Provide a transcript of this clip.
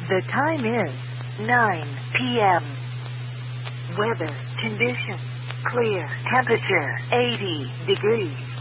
The time is 9 p.m. Weather condition clear. Temperature 80 degrees.